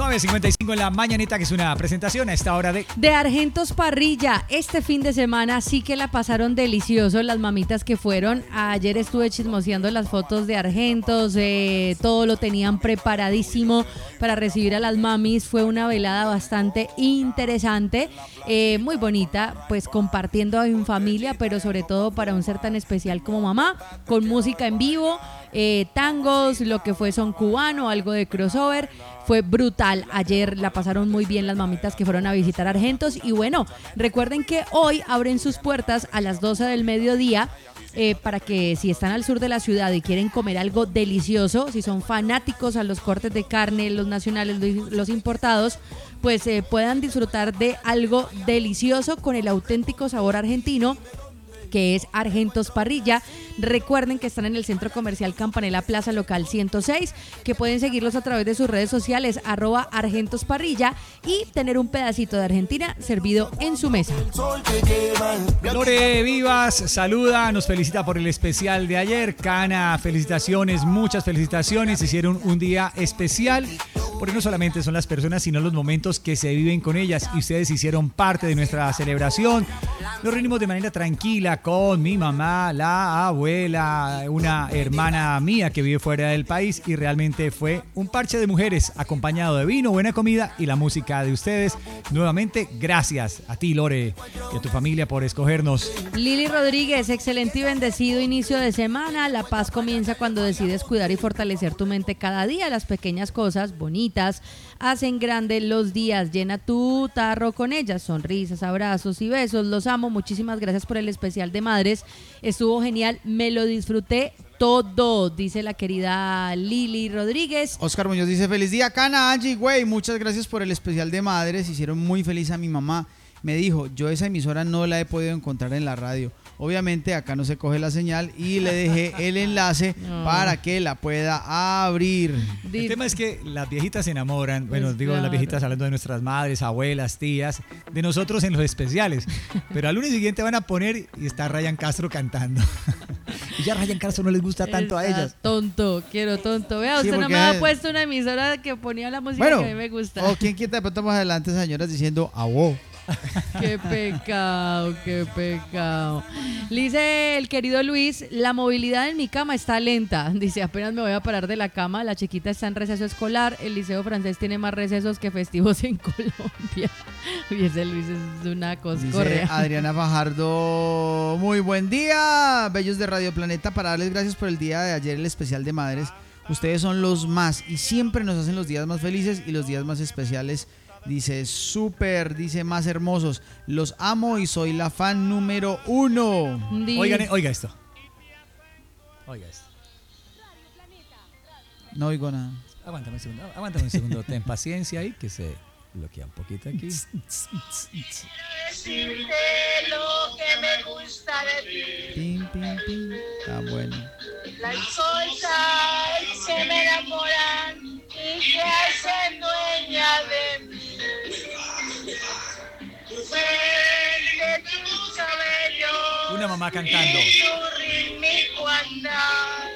9:55 en la mañanita, que es una presentación a esta hora de Argentos Parrilla. Este fin de semana sí que la pasaron delicioso las mamitas que fueron. Ayer estuve chismoseando las fotos de Argentos, todo lo tenían preparadísimo para recibir a las mamis. Fue una velada bastante interesante, muy bonita, pues compartiendo en familia, pero sobre todo para un ser tan especial como mamá, con música en vivo, tangos, lo que fue son cubano, algo de crossover. Fue brutal. Ayer la pasaron muy bien las mamitas que fueron a visitar Argentos. Y bueno, recuerden que hoy abren sus puertas a las 12 del mediodía para que si están al sur de la ciudad y quieren comer algo delicioso, si son fanáticos a los cortes de carne, los nacionales, los importados, pues puedan disfrutar de algo delicioso con el auténtico sabor argentino, que es Argentos Parrilla. Recuerden que están en el Centro Comercial Campanella Plaza Local 106, que pueden seguirlos a través de sus redes sociales, @ArgentosParrilla, y tener un pedacito de Argentina servido en su mesa. Lore Vivas saluda, nos felicita por el especial de ayer. Cana, felicitaciones, muchas felicitaciones. Hicieron un día especial, porque no solamente son las personas, sino los momentos que se viven con ellas, y ustedes hicieron parte de nuestra celebración. Nos reunimos de manera tranquila con mi mamá, la abuela, una hermana mía que vive fuera del país, y realmente fue un parche de mujeres acompañado de vino, buena comida y la música de ustedes. Nuevamente, gracias a ti, Lore, y a tu familia por escogernos. Lili Rodríguez, excelente y bendecido inicio de semana. La paz comienza cuando decides cuidar y fortalecer tu mente cada día. Las pequeñas cosas bonitas hacen grandes los días. Llena tu tarro con ellas. Sonrisas, abrazos y besos. Los amo. Muchísimas gracias por el especial de madres. Estuvo genial. Me lo disfruté todo, dice la querida Lili Rodríguez. Oscar Muñoz dice: feliz día, Cana, Angie, güey, muchas gracias por el especial de madres, hicieron muy feliz a mi mamá. Me dijo, yo esa emisora no la he podido encontrar en la radio. Obviamente acá no se coge la señal, y le dejé el enlace para que la pueda abrir. El tema es que las viejitas se enamoran, bueno, Pues digo claro. las viejitas hablando de nuestras madres, abuelas, tías, de nosotros en los especiales. Pero al lunes siguiente van a poner y está Ryan Castro cantando. Y ya Ryan Castro no les gusta tanto a ellas. Tonto, quiero tonto. Vea, Sí, usted no porque- me ha puesto una emisora que ponía la música Bueno, que a mí me gusta. o quién quita de pronto más adelante, señoras, diciendo awó. Qué pecado, qué pecado. Dice el querido Luis, la movilidad en mi cama está lenta. Dice, apenas me voy a parar de la cama, la chiquita está en receso escolar, el liceo francés tiene más recesos que festivos en Colombia. Uy, ese Luis es una Dice coscorrea. Adriana Fajardo, muy buen día, bellos de Radio Planeta, para darles gracias por el día de ayer, el especial de madres. Ustedes son los más y siempre nos hacen los días más felices y los días más especiales. Dice, súper, dice, más hermosos. Los amo y soy la fan número 1. Oiga esto. Oiga esto. No oigo nada. Aguántame un segundo. Ten paciencia ahí, que se bloquea un poquito aquí. Decirte lo que me gusta de ti. Pim, pim, pim. Está bueno. Las cosas que me enamoran y que hacen dueña de mí. De tu cabello. Una mamá cantando. De tu rítmico andar.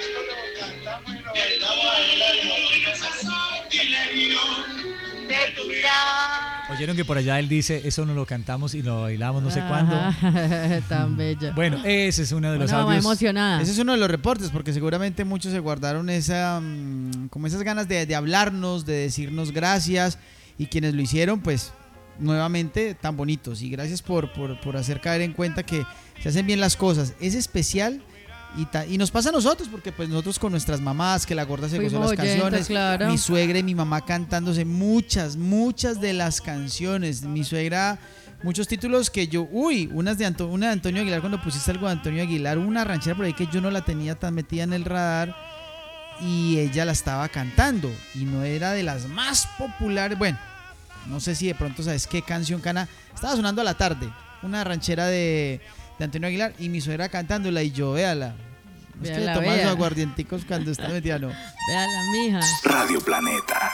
De tu mirar. Oyeron que por allá él dice, eso no lo cantamos y lo bailamos no sé cuándo. Tan bella. Bueno, ese es uno de los Una mamá audios. emocionada. Ese es uno de los reportes, porque seguramente muchos se guardaron como esas ganas de hablarnos, de decirnos gracias, y quienes lo hicieron, pues nuevamente tan bonitos, y gracias por hacer caer en cuenta que se hacen bien las cosas. Es especial y nos pasa a nosotros, porque pues nosotros con nuestras mamás, que la gorda se gozó Fuimos las oyentes, canciones, claro. mi suegra y mi mamá cantándose muchas de las canciones, mi suegra muchos títulos que yo, una de Antonio Aguilar, cuando pusiste algo de Antonio Aguilar, una ranchera por ahí que yo no la tenía tan metida en el radar, y ella la estaba cantando, y no era de las más populares. Bueno, no sé si de pronto sabes qué canción, Cana, estaba sonando a la tarde, una ranchera de Antonio Aguilar, y mi suegra cantándola, y yo, véala. Es que Véala, tomar sus vea. aguardienticos cuando está metida, no. Véala, mija. Radio Planeta.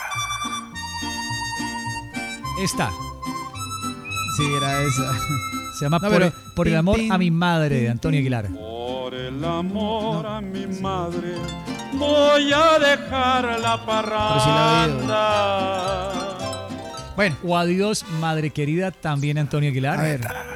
Esta Sí, era esa. se llama No, pero- Por el Pim, amor pim, a mi madre, de Antonio Aguilar. Por el amor a mi madre voy a dejar la Pero sí la he oído. parranda. Bueno. O adiós, madre querida, también Antonio Aguilar. A ver.